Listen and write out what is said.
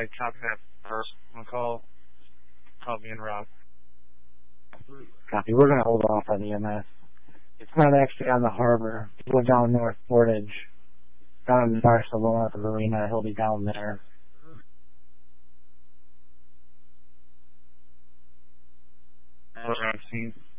I copy that first on the call. Call me and Rob. Copy. We're going to hold off on EMS. It's not actually on the harbor. People are down North Portage. Down in Barcelona at the marina. He'll be down there. Around scene.